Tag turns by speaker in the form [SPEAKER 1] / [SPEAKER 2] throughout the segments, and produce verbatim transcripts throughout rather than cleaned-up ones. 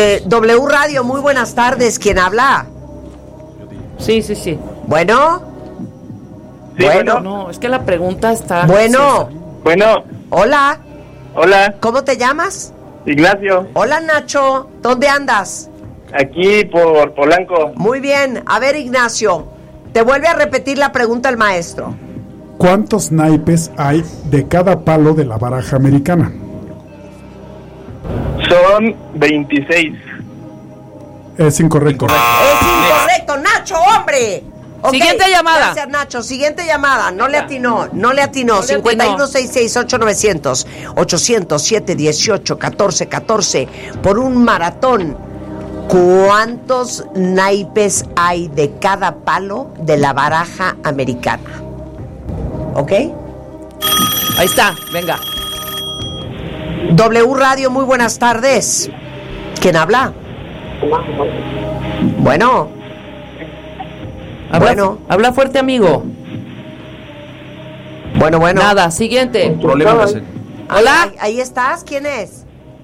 [SPEAKER 1] Eh, W Radio, muy buenas tardes. ¿Quién habla?
[SPEAKER 2] Sí, sí, sí.
[SPEAKER 1] Bueno.
[SPEAKER 3] Sí,
[SPEAKER 1] bueno.
[SPEAKER 3] bueno.
[SPEAKER 2] No, es que la pregunta está...
[SPEAKER 1] Bueno.
[SPEAKER 3] Bueno,
[SPEAKER 1] Hola.
[SPEAKER 3] hola,
[SPEAKER 1] ¿Cómo te llamas?
[SPEAKER 3] Ignacio,
[SPEAKER 1] Hola, Nacho. ¿Dónde andas?
[SPEAKER 3] aquí por Polanco.
[SPEAKER 1] Muy bien. A ver, Ignacio, te vuelve a repetir la pregunta el maestro.
[SPEAKER 4] ¿Cuántos naipes hay de cada palo de la baraja americana?
[SPEAKER 3] Son veintiséis.
[SPEAKER 4] Es incorrecto.
[SPEAKER 1] Es incorrecto, Nacho, hombre. Ok,
[SPEAKER 2] Siguiente llamada.
[SPEAKER 1] Gracias, Nacho. Siguiente llamada. No le atinó, no le atinó.
[SPEAKER 2] No le
[SPEAKER 1] cincuenta y uno,
[SPEAKER 2] atinó.
[SPEAKER 1] sesenta y seis, ocho, novecientos, ochocientos, siete, dieciocho, catorce, catorce por un maratón. ¿Cuántos naipes hay de cada palo de la baraja americana? ¿Ok?
[SPEAKER 2] Ahí está, venga.
[SPEAKER 1] W Radio, muy buenas tardes. ¿Quién habla? Bueno.
[SPEAKER 2] Habla,
[SPEAKER 1] Bueno.
[SPEAKER 2] habla fuerte, amigo.
[SPEAKER 1] Bueno, bueno.
[SPEAKER 2] Nada, siguiente.
[SPEAKER 5] Problema de ese.
[SPEAKER 2] Hola.
[SPEAKER 1] Ahí, ahí estás. ¿Quién es?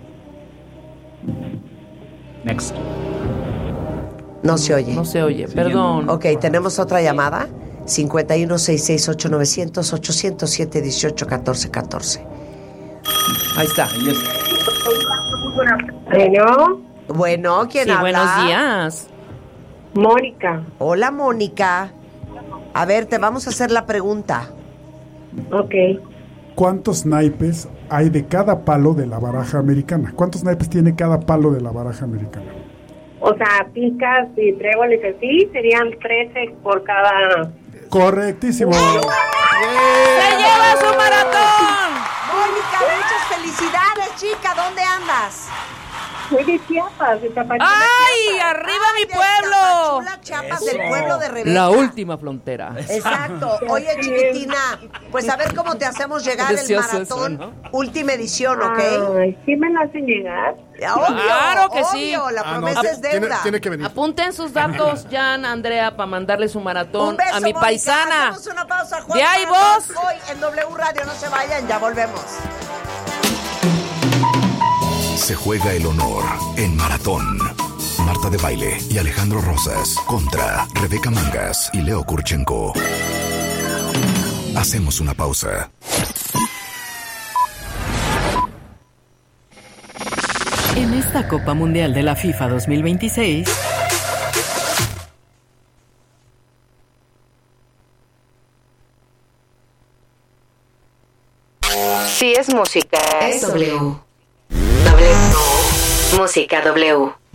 [SPEAKER 5] Next.
[SPEAKER 1] No se oye.
[SPEAKER 2] No se oye, perdón.
[SPEAKER 1] Ok, tenemos otra llamada. cincuenta y uno, sesenta y seis, ocho, novecientos, ochocientos siete, dieciocho, catorce, catorce.
[SPEAKER 2] Ahí está.
[SPEAKER 5] Ahí es.
[SPEAKER 6] Bueno,
[SPEAKER 1] Bueno, ¿quién
[SPEAKER 2] Sí,
[SPEAKER 1] habla?
[SPEAKER 2] buenos días.
[SPEAKER 6] Mónica.
[SPEAKER 1] Hola, Mónica. A ver, te vamos a hacer la pregunta.
[SPEAKER 6] Ok.
[SPEAKER 4] ¿Cuántos naipes hay de cada palo de la baraja americana? ¿Cuántos naipes tiene cada palo de la baraja americana?
[SPEAKER 6] O sea, picas y tréboles así serían trece por cada...
[SPEAKER 4] Correctísimo.
[SPEAKER 2] ¡Se lleva su maratón!
[SPEAKER 1] Mónica, muchas felicidades, chica. ¿Dónde andas?
[SPEAKER 6] Soy de Chiapas, de Tapachula.
[SPEAKER 2] ¡Ay,
[SPEAKER 6] Chiapas.
[SPEAKER 2] arriba
[SPEAKER 1] Ay,
[SPEAKER 2] mi
[SPEAKER 1] de
[SPEAKER 2] pueblo!
[SPEAKER 1] Tapachula, Chiapas, del pueblo de Rebeca.
[SPEAKER 2] La última frontera.
[SPEAKER 1] Exacto. Oye, chiquitina, pues a ver cómo te hacemos llegar
[SPEAKER 2] Precioso
[SPEAKER 1] el maratón.
[SPEAKER 2] eso, ¿no?
[SPEAKER 1] Última edición, ¿ok?
[SPEAKER 6] Ay, ¿sí me la hacen llegar?
[SPEAKER 1] Obvio,
[SPEAKER 2] Claro que sí.
[SPEAKER 1] obvio, la
[SPEAKER 5] Ah, no,
[SPEAKER 1] promesa
[SPEAKER 5] ti-
[SPEAKER 1] es
[SPEAKER 5] tiene,
[SPEAKER 1] deuda.
[SPEAKER 5] tiene que venir.
[SPEAKER 2] Apunten sus datos, Jan, Andrea, para mandarle su maratón
[SPEAKER 1] Un beso,
[SPEAKER 2] a mi
[SPEAKER 1] Mónica.
[SPEAKER 2] paisana.
[SPEAKER 1] Hacemos una pausa, Juan
[SPEAKER 2] De ahí
[SPEAKER 1] Maratón,
[SPEAKER 2] vos.
[SPEAKER 1] Hoy en W Radio, no se vayan, ya volvemos.
[SPEAKER 7] Se juega el honor en Maratón. Marta de Baile y Alejandro Rosas contra Rebeca Mangas y Leo Kurchenko. Hacemos una pausa.
[SPEAKER 8] En esta Copa Mundial de la FIFA dos mil veintiséis...
[SPEAKER 9] Si es música, es W. W. Música W.